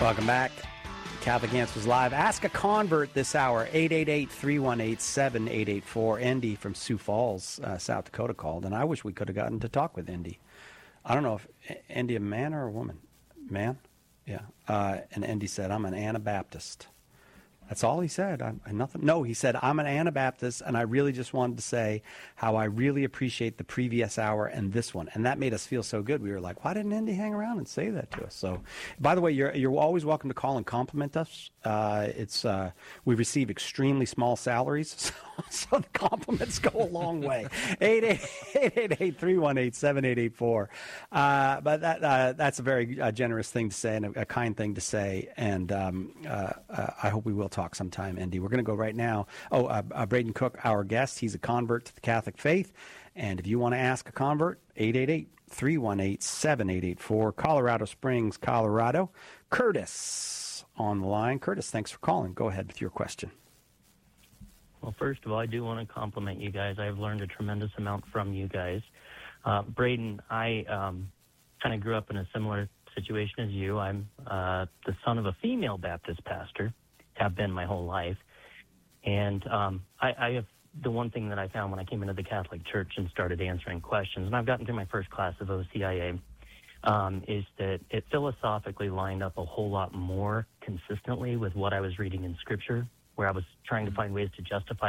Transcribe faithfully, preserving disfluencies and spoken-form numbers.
Welcome back. Catholic Answers Live. Ask a convert this hour. eight eight eight, three one eight, seven eight eight four. Indy from Sioux Falls, uh, South Dakota called, and I wish we could have gotten to talk with Indy. I don't know if Indy a man or a woman. Man? Yeah. Uh, and Indy said, I'm an Anabaptist. That's all he said. I, I nothing. No, he said, I'm an Anabaptist, and I really just wanted to say how I really appreciate the previous hour and this one. And that made us feel so good. We were like, why didn't Indy hang around and say that to us? So, by the way, you're you're always welcome to call and compliment us. Uh, it's uh, we receive extremely small salaries, so, so the compliments go a long way. eight eight eight, three one eight, seven eight eight four. Uh, but that uh, that's a very uh, generous thing to say and a, a kind thing to say. And um, uh, uh, I hope we will talk sometime, Indy. We're going to go right now. Oh, uh, uh, Braden Cook, our guest. He's a convert to the Catholic faith. And if you want to ask a convert, eight eight eight, three one eight, seven eight eight four. Colorado Springs, Colorado. Curtis on the line. Curtis, thanks for calling. Go ahead with your question. Well, first of all, I do want to compliment you guys. I've learned a tremendous amount from you guys. Uh, Braden, I um, kind of grew up in a similar situation as you. I'm uh, the son of a female Baptist pastor. Have been my whole life. And um, I, I have the one thing that I found when I came into the Catholic Church and started answering questions, and I've gotten through my first class of O C I A, um, is that it philosophically lined up a whole lot more consistently with what I was reading in Scripture, where I was trying to find ways to justify